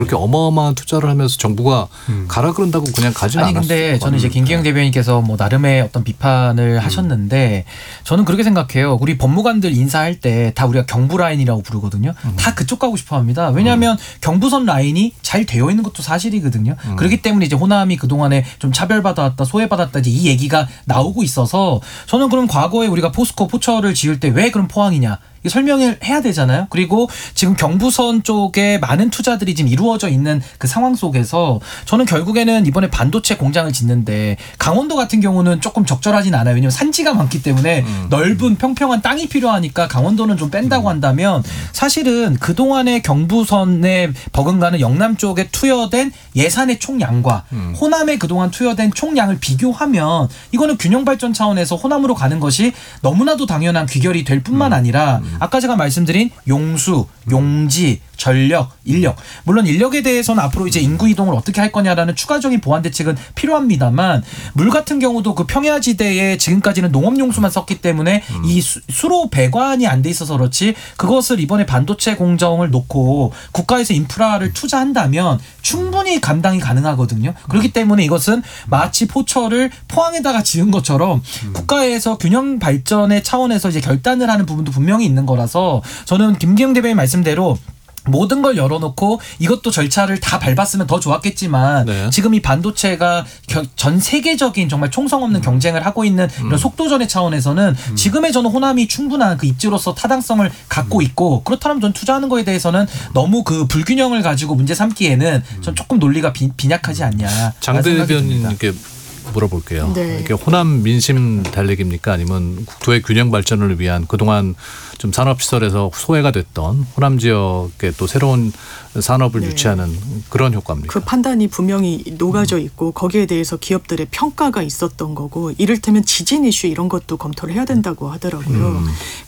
그렇게 어마어마한 투자를 하면서 정부가 가라 그런다고 그냥 가지는 않았어요. 아니 근데 저는 이제 김기영 대변인께서 뭐 나름의 어떤 비판을 하셨는데 저는 그렇게 생각해요. 우리 법무관들 인사할 때 다 우리가 경부 라인이라고 부르거든요. 다 그쪽 가고 싶어합니다. 왜냐하면 경부선 라인이 잘 되어 있는 것도 사실이거든요. 그렇기 때문에 이제 호남이 그동안에 좀 차별받아왔다, 소외받았다 이제 이 얘기가 나오고 있어서 저는 그럼 과거에 우리가 포스코 포철을 지을 때 왜 그럼 포항이냐? 설명을 해야 되잖아요. 그리고 지금 경부선 쪽에 많은 투자들이 지금 이루어져 있는 그 상황 속에서 저는 결국에는 이번에 반도체 공장을 짓는데 강원도 같은 경우는 조금 적절하진 않아요. 왜냐하면 산지가 많기 때문에 넓은 평평한 땅이 필요하니까 강원도는 좀 뺀다고 한다면 사실은 그동안의 경부선에 버금가는 영남 쪽에 투여된 예산의 총량과 호남에 그동안 투여된 총량을 비교하면 이거는 균형 발전 차원에서 호남으로 가는 것이 너무나도 당연한 귀결이 될 뿐만 아니라 아까 제가 말씀드린 용수, 용지, 전력, 인력. 물론 인력에 대해서는 앞으로 이제 인구 이동을 어떻게 할 거냐라는 추가적인 보완 대책은 필요합니다만 물 같은 경우도 그 평야지대에 지금까지는 농업용수만 썼기 때문에 이 수로 배관이 안 돼 있어서 그렇지 그것을 이번에 반도체 공정을 놓고 국가에서 인프라를 투자한다면 충분히 감당이 가능하거든요. 그렇기 때문에 이것은 마치 포철을 포항에다가 지은 것처럼 국가에서 균형 발전의 차원에서 이제 결단을 하는 부분도 분명히 있는 거라서 저는 김기영 대변인 말씀대로 모든 걸 열어놓고 이것도 절차를 다 밟았으면 더 좋았겠지만 네. 지금 이 반도체가 전 세계적인 정말 총성 없는 경쟁을 하고 있는 이런 속도전의 차원에서는 지금의 저는 호남이 충분한 그 입지로서 타당성을 갖고 있고 그렇다면 전 투자하는 거에 대해서는 너무 그 불균형을 가지고 문제 삼기에는 전 조금 논리가 빈약하지 않냐. 장 대변인께 물어볼게요. 네. 이게 호남 민심 달래기입니까? 아니면 국토의 균형 발전을 위한 그동안 좀 산업시설에서 소외가 됐던 호남 지역에 또 새로운 산업을 네. 유치하는 그런 효과입니까? 그 판단이 분명히 녹아져 있고 거기에 대해서 기업들의 평가가 있었던 거고 이를테면 지진 이슈 이런 것도 검토를 해야 된다고 하더라고요.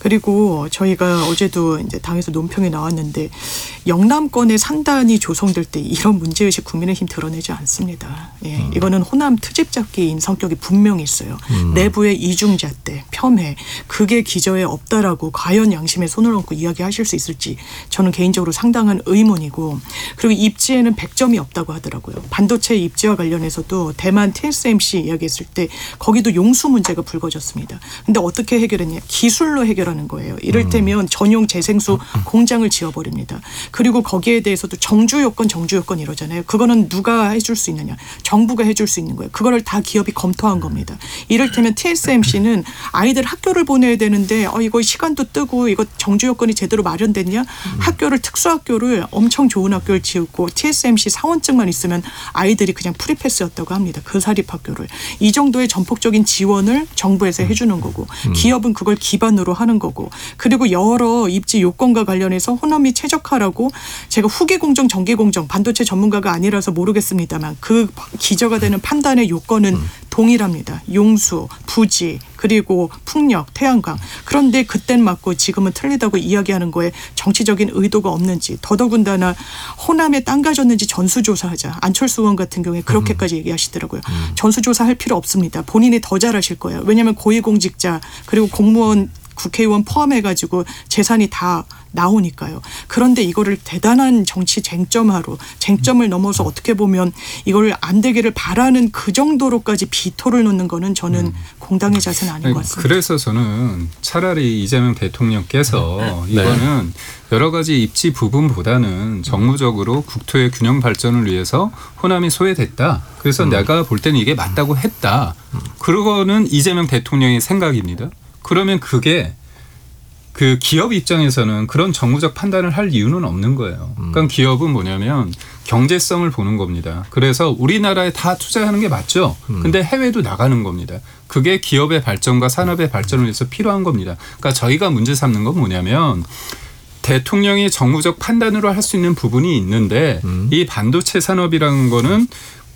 그리고 저희가 어제도 이제 당에서 논평이 나왔는데 영남권의 산단이 조성될 때 이런 문제의식 국민의힘 드러내지 않습니다. 예, 이거는 호남 트집 잡기인 성격이 분명히 있어요. 내부의 이중잣대, 폄훼 그게 기저에 없다라고 과연 양심에 손을 얹고 이야기하실 수 있을지 저는 개인적으로 상당한 의문이고 그리고 입지에는 100점이 없다고 하더라고요. 반도체 입지와 관련해서도 대만 TSMC 이야기했을 때 거기도 용수 문제가 불거졌습니다. 근데 어떻게 해결했냐? 기술로 해결하는 거예요. 이를테면 전용 재생수 공장을 지어버립니다. 그리고 거기에 대해서도 정주 요건 이러잖아요. 그거는 누가 해줄 수 있느냐? 정부가 해줄 수 있는 거예요. 그거를 다 기업이 검토한 겁니다. 이를테면 TSMC는 아이들 학교를 보내야 되는데 이거 시간도 뜨고 이거 정주 요건이 제대로 마련됐냐? 학교를 특수학교를 엄청 좋은 학교를 지었고 TSMC 사원증만 있으면 아이들이 그냥 프리패스였다고 합니다. 그 사립학교를. 이 정도의 전폭적인 지원을 정부에서 해주는 거고 기업은 그걸 기반으로 하는 거고 그리고 여러 입지 요건과 관련해서 호남이 최적화라고 제가 후기공정 전기공정 반도체 전문가가 아니라서 모르겠습니다만 그 기저가 되는 판단의 요건은 동일합니다. 용수, 부지, 그리고 풍력, 태양광. 그런데 그땐 맞고 지금은 틀리다고 이야기하는 거에 정치적인 의도가 없는지 더더군다나 호남에 땅 가졌는지 전수조사하자. 안철수 의원 같은 경우에 그렇게까지 얘기하시더라고요. 전수조사할 필요 없습니다. 본인이 더 잘하실 거예요. 왜냐하면 고위공직자 그리고 공무원 국회의원 포함해가지고 재산이 다 나오니까요. 그런데 이거를 대단한 정치 쟁점을 넘어서 어떻게 보면 이걸 안 되기를 바라는 그 정도로까지 비토를 놓는 거는 저는 공당의 자세는 아닌 것 같습니다. 그래서 저는 차라리 이재명 대통령께서 이거는 여러 가지 입지 부분보다는 정무적으로 국토의 균형 발전을 위해서 호남이 소외됐다. 그래서 내가 볼 때는 이게 맞다고 했다. 그거는 이재명 대통령의 생각입니다. 그러면 그게 그 기업 입장에서는 그런 정무적 판단을 할 이유는 없는 거예요. 그러니까 기업은 뭐냐면 경제성을 보는 겁니다. 그래서 우리나라에 다 투자하는 게 맞죠. 근데 해외도 나가는 겁니다. 그게 기업의 발전과 산업의 발전을 위해서 필요한 겁니다. 그러니까 저희가 문제 삼는 건 뭐냐면 대통령이 정무적 판단으로 할 수 있는 부분이 있는데 이 반도체 산업이라는 거는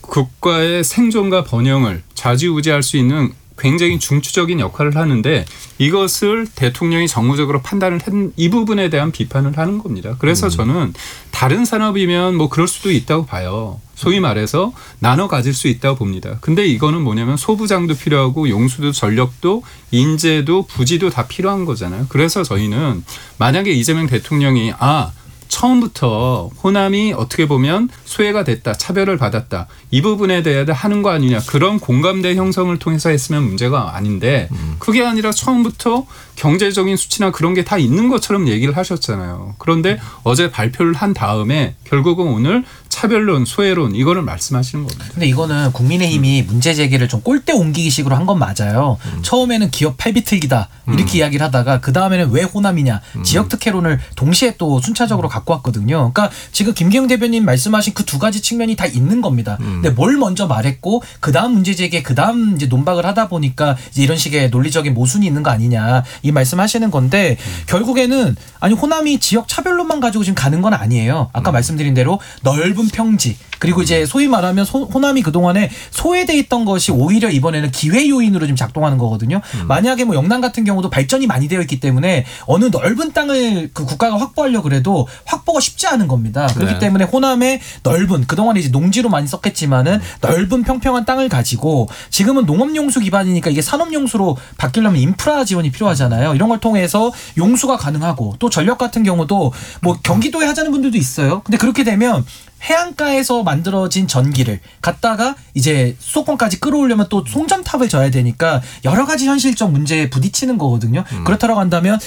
국가의 생존과 번영을 좌지우지할 수 있는 굉장히 중추적인 역할을 하는데 이것을 대통령이 정무적으로 판단을 한 이 부분에 대한 비판을 하는 겁니다. 그래서 저는 다른 산업이면 뭐 그럴 수도 있다고 봐요. 소위 말해서 나눠 가질 수 있다고 봅니다. 근데 이거는 뭐냐면 소부장도 필요하고 용수도 전력도 인재도 부지도 다 필요한 거잖아요. 그래서 저희는 만약에 이재명 대통령이 처음부터 호남이 어떻게 보면 소외가 됐다, 차별을 받았다, 이 부분에 대해 하는 거 아니냐, 그런 공감대 형성을 통해서 했으면 문제가 아닌데 그게 아니라 처음부터 경제적인 수치나 그런 게 다 있는 것처럼 얘기를 하셨잖아요. 그런데 어제 발표를 한 다음에 결국은 오늘 차별론, 소외론 이거를 말씀하시는 겁니다. 근데 이거는 국민의힘이 문제 제기를 좀 꼴대 옮기기식으로 한 건 맞아요. 처음에는 기업 팔비틀기다 이렇게 이야기를 하다가 그 다음에는 왜 호남이냐, 지역 특혜론을 동시에 또 순차적으로 갖고 왔거든요. 그러니까 지금 김기영 대변인 말씀하신 그 두 가지 측면이 다 있는 겁니다. 근데 뭘 먼저 말했고 그 다음 문제 제기에 그 다음 이제 논박을 하다 보니까 이제 이런 식의 논리적인 모순이 있는 거 아니냐 이 말씀하시는 건데 결국에는 아니 호남이 지역 차별론만 가지고 지금 가는 건 아니에요. 아까 말씀드린 대로 넓은 평지 그리고 이제 소위 말하면 호남이 그동안에 소외돼 있던 것이 오히려 이번에는 기회 요인으로 지금 작동하는 거거든요. 만약에 뭐 영남 같은 경우도 발전이 많이 되어 있기 때문에 어느 넓은 땅을 그 국가가 확보하려고 그래도 확보가 쉽지 않은 겁니다. 그렇기 네. 때문에 호남의 넓은 그동안에 이제 농지로 많이 썼겠지만은 넓은 평평한 땅을 가지고 지금은 농업용수 기반이니까 이게 산업용수로 바뀌려면 인프라 지원이 필요하잖아요. 이런 걸 통해서 용수가 가능하고 또 전력 같은 경우도 뭐 경기도에 하자는 분들도 있어요. 근데 그렇게 되면 해안가에서 만들어진 전기를 갖다가 이제 수도권까지 끌어오려면 또 송전탑을 져야 되니까 여러 가지 현실적 문제에 부딪히는 거거든요. 그렇다고 한다면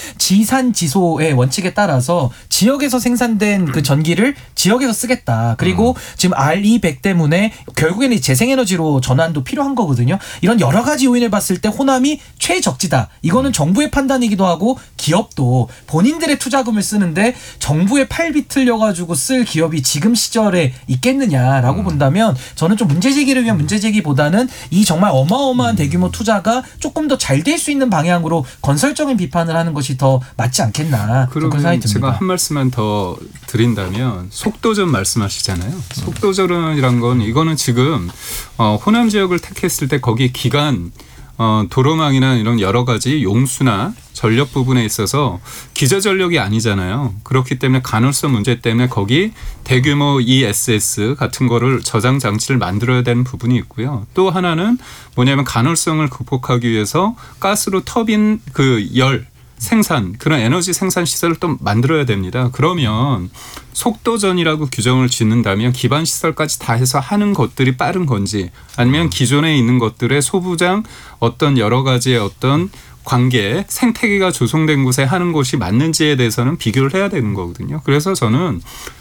지산지소의 원칙에 따라서 지역에서 생산된 그 전기를 지역에서 쓰겠다. 그리고 지금 RE100 때문에 결국에는 재생에너지로 전환도 필요한 거거든요. 이런 여러 가지 요인을 봤을 때 호남이 최적지다. 이거는 정부의 판단이기도 하고 기업도 본인들의 투자금을 쓰는데 정부에 팔 비틀려가지고 쓸 기업이 지금 시절에 있겠느냐라고 본다면 저는 좀 문제 제기를 위한 문제 제기보다는 이 정말 어마어마한 대규모 투자가 조금 더 잘 될 수 있는 방향으로 건설적인 비판을 하는 것이 더 맞지 않겠나 그런 생각이 듭니다. 제가 한 말씀만 더 드린다면 속도전 말씀하시잖아요. 속도전이란 건 이거는 지금 호남 지역을 택했을 때 거기 기간 도로망이나 이런 여러 가지 용수나 전력 부분에 있어서 기저전력이 아니잖아요. 그렇기 때문에 간헐성 문제 때문에 거기 대규모 ESS 같은 거를 저장 장치를 만들어야 되는 부분이 있고요. 또 하나는 뭐냐면 간헐성을 극복하기 위해서 가스로 터빈 그 열 생산 그런 에너지 생산 시설을 또 만들어야 됩니다. 그러면 속도전이라고 규정을 짓는다면 기반 시설까지 다 해서 하는 것들이 빠른 건지 아니면 기존에 있는 것들의 소부장 어떤 여러 가지의 어떤 관계 생태계가 조성된 곳에 하는 것이 맞는지에 대해서는 비교를 해야 되는 거거든요. 그래서 저는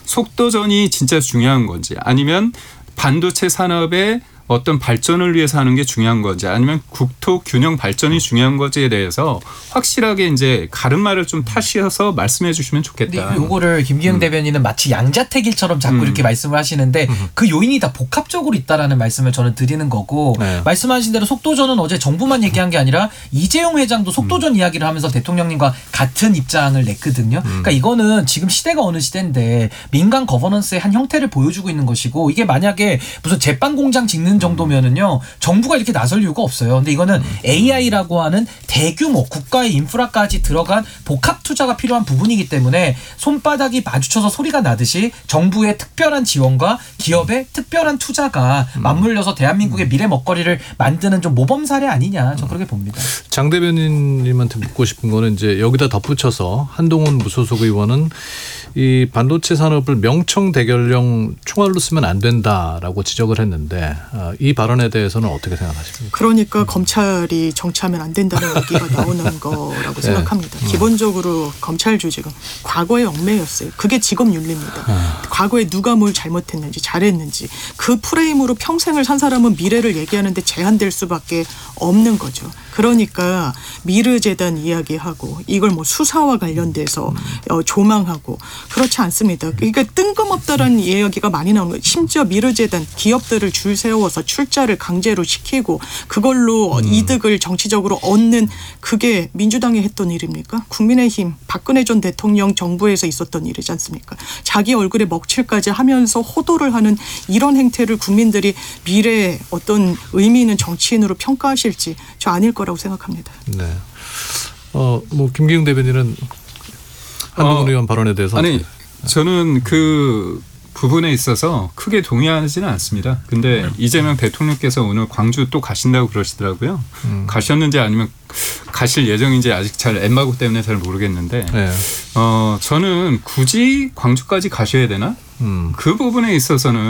속도전이 진짜 중요한 건지 아니면 반도체 산업의 어떤 발전을 위해서 하는 게 중요한 건지 아니면 국토 균형 발전이 중요한 건지에 대해서 확실하게 이제 가름말을 좀 타시어서 말씀해 주시면 좋겠다. 요거를 김기영 대변인은 마치 양자택일처럼 자꾸 이렇게 말씀을 하시는데 그 요인이 다 복합적으로 있다라는 말씀을 저는 드리는 거고 말씀하신 대로 속도전은 어제 정부만 얘기한 게 아니라 이재용 회장도 속도전 이야기를 하면서 대통령님과 같은 입장을 냈거든요. 그러니까 이거는 지금 시대가 어느 시대인데 민간 거버넌스의 한 형태를 보여주고 있는 것이고 이게 만약에 무슨 제빵 공장 짓는 정도면은요 정부가 이렇게 나설 이유가 없어요. 근데 이거는 AI라고 하는 대규모 국가의 인프라까지 들어간 복합 투자가 필요한 부분이기 때문에 손바닥이 마주쳐서 소리가 나듯이 정부의 특별한 지원과 기업의 특별한 투자가 맞물려서 대한민국의 미래 먹거리를 만드는 좀 모범 사례 아니냐 저 그렇게 봅니다. 장 대변인님한테 묻고 싶은 거는 이제 여기다 덧붙여서 한동훈 무소속 의원은 이 반도체 산업을 명청 대결용 총알로 쓰면 안 된다라고 지적을 했는데 이 발언에 대해서는 어떻게 생각하십니까? 그러니까 검찰이 정치하면 안 된다는 얘기가 나오는 거라고 생각합니다. 기본적으로 검찰 조직은 과거의 얽매였어요. 그게 직업 윤리입니다. 과거에 누가 뭘 잘못했는지 잘했는지 그 프레임으로 평생을 산 사람은 미래를 얘기하는데 제한될 수밖에 없는 거죠. 그러니까 미르재단 이야기하고 이걸 뭐 수사와 관련돼서 조망하고 그렇지 않습니다. 그러니까 뜬금없다라는 이야기가 많이 나오는 거예요. 심지어 미르재단 기업들을 줄 세워서 출자를 강제로 시키고 그걸로 이득을 정치적으로 얻는 그게 민주당이 했던 일입니까? 국민의힘 박근혜 전 대통령 정부에서 있었던 일이지 않습니까? 자기 얼굴에 먹칠까지 하면서 호도를 하는 이런 행태를 국민들이 미래에 어떤 의미 있는 정치인으로 평가하실지 저 아닐 거라고 생각합니다. 네. 뭐 김기영 대변인은 한동훈 의원 발언에 대해서 아니 저는 그 부분에 있어서 크게 동의하지는 않습니다. 근데 이재명 대통령께서 오늘 광주 또 가신다고 그러시더라고요. 가셨는지 아니면 가실 예정인지 아직 잘 엠바고 때문에 잘 모르겠는데 네. 저는 굳이 광주까지 가셔야 되나? 그 부분에 있어서는